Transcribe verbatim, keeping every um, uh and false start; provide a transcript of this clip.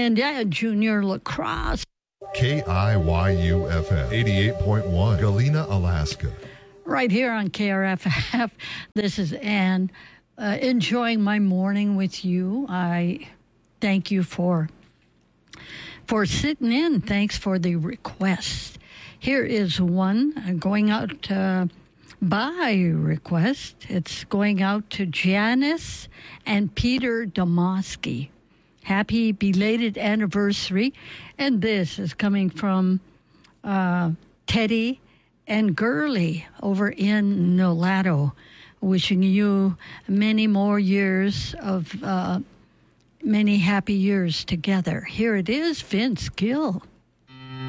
and uh, junior lacrosse. K I Y U F M, eighty-eight point one, Galena, Alaska. Right here on K R F F. This is Ann, uh, enjoying my morning with you. I thank you for, for sitting in. Thanks for the request. Here is one uh, going out uh, by request. It's going out to Janice and Peter Domoski. Happy belated anniversary. And this is coming from uh, Teddy and Gurley over in Nolato. Wishing you many more years of, uh, many happy years together. Here it is, Vince Gill.